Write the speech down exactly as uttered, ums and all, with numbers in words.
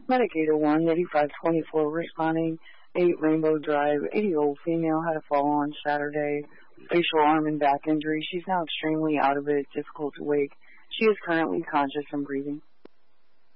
Medicator one, eighty-five twenty-four, responding, eight Rainbow Drive, eighty-year-old female had a fall on Saturday, facial arm and back injury. She's now extremely out of it, difficult to wake. She is currently conscious and breathing.